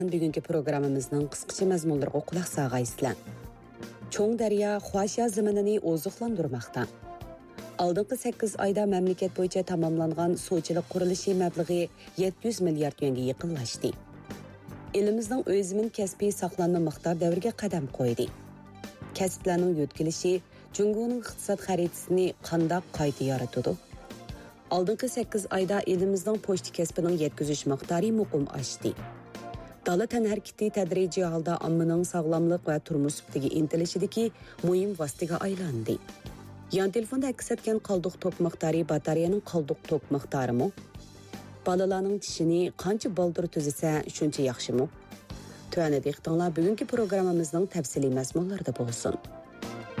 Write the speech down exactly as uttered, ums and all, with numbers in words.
Bugungi programmamizning qisqacha mazmunlariga quloq solg'aysizlar. Cho'ng daryo Xuasha zaminini oziqlantirmoqda. Oldingi sakkiz oyda mamlakat bo'yicha tamomlangan suvchilik qurilishi mablag'i yetti yuz milliard yuanga yaqinlashdi. Elimizning o'zimin kasbiy saqlanma miqdor davriga qadam qo'ydi. Kasblarning yo'tkilishi Jung'oning iqtisod xaritasini qanday qayta yaratadi? Oldingi sakkiz oyda elimizning pochta kasbining yetkazish miqdori muqim oshdi. Davlat harakati tadrijiy holda ommaning sog'lomlik va turmush sifatiga intilishidagi muhim vositaga aylandi. Yan telefonda aks etgan qoldiq tok miqdori batareyaning qoldiq tok miqdorimi? Balalarning tishini qancha baldur tuzasa shuncha yaxshimi? Tuanida ixtinglar bugungi programmamizning tafsiliy mazmunlarida bo'lsin.